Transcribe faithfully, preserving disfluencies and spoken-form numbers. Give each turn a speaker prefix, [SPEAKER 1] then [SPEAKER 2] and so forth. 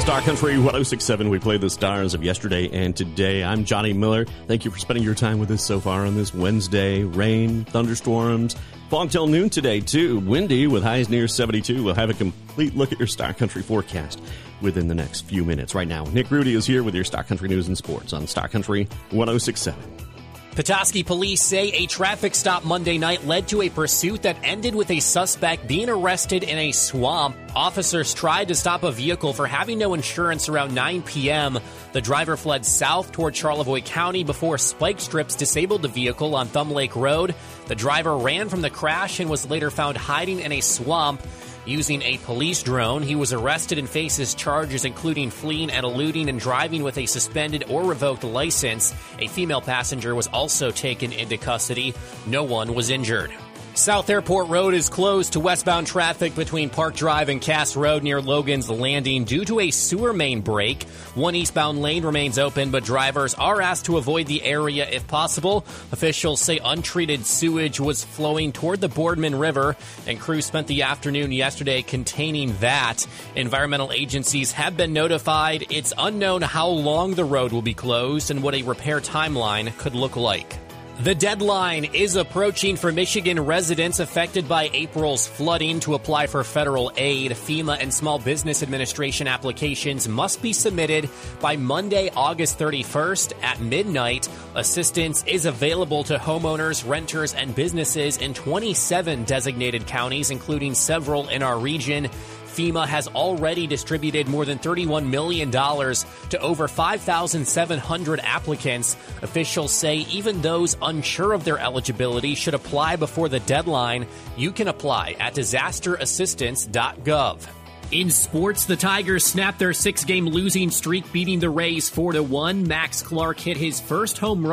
[SPEAKER 1] Star Country one oh six point seven. We play the stars of yesterday and today. I'm Johnny Miller. Thank you for spending your time with us so far on this Wednesday. Rain, thunderstorms, fog till noon today, too. Windy with highs near seventy-two. We'll have a complete look at your Star Country forecast within the next few minutes. Right now, Nick Rudy is here with your Star Country news and sports on Star Country one oh six point seven.
[SPEAKER 2] Petoskey police say a traffic stop Monday night led to a pursuit that ended with a suspect being arrested in a swamp. Officers tried to stop a vehicle for having no insurance around nine p.m. The driver fled south toward Charlevoix County before spike strips disabled the vehicle on Thumb Lake Road. The driver ran from the crash and was later found hiding in a swamp. Using a police drone, he was arrested and faces charges including fleeing and eluding and driving with a suspended or revoked license. A female passenger was also taken into custody. No one was injured. South Airport Road is closed to westbound traffic between Park Drive and Cass Road near Logan's Landing due to a sewer main break. One eastbound lane remains open, but drivers are asked to avoid the area if possible. Officials say untreated sewage was flowing toward the Boardman River, and crews spent the afternoon yesterday containing that. Environmental agencies have been notified. It's unknown how long the road will be closed and what a repair timeline could look like. The deadline is approaching for Michigan residents affected by April's flooding to apply for federal aid. FEMA and Small Business Administration applications must be submitted by Monday, August thirty-first at midnight. Assistance is available to homeowners, renters, and businesses in twenty-seven designated counties, including several in our region. FEMA has already distributed more than thirty-one million dollars to over five thousand seven hundred applicants. Officials say even those unsure of their eligibility should apply before the deadline. You can apply at disaster assistance dot gov. In sports, the Tigers snapped their six-game losing streak, beating the Rays four to one. Max Clark hit his first home run